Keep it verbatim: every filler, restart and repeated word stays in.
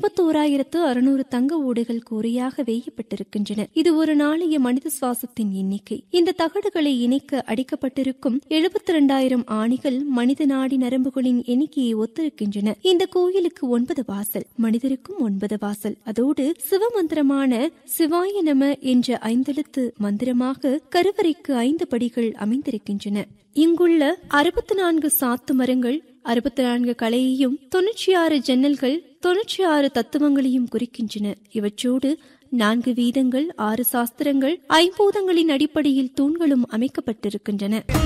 இருபத்தோராயிரத்து அறுநூறு தங்க ஓடுகள் கூரையாக வேயப்பட்டிருக்கின்றன. இது ஒரு நாளைய மனித சுவாசத்தின் எண்ணிக்கை. இந்த தகடுகளை இணைக்க அடிக்கப்பட்டிருக்கும் எழுபத்தி இரண்டாயிரம் ஆணிகள் மனித நாடி நரம்புகளின் எண்ணிக்கையை ஒத்திருக்கின்றன. இந்த கோயிலுக்கு ஒன்பது வாசல், மனிதருக்கும் ஒன்பது வாசல். அதோடு சிவமந்திரமான சிவாய நம என்ற ஐந்தெழுத்து மந்திரமாக கருவறைக்கு ஐந்து படிகள் அமைந்திருக்கின்றன. இங்குள்ள அறுபத்தி நான்கு சாத்து மரங்கள் அறுபத்தி நான்கு கலையையும் தொன்னூற்றி ஆறு ஜன்னல்கள் தொன்னூற்றி ஆறு தத்துவங்களையும் குறிக்கின்றன. இவற்றோடு நான்கு வீதங்கள், ஆறு சாஸ்திரங்கள், ஐம்பூதங்களின் அடிப்படையில் தூண்களும் அமைக்கப்பட்டிருக்கின்றன.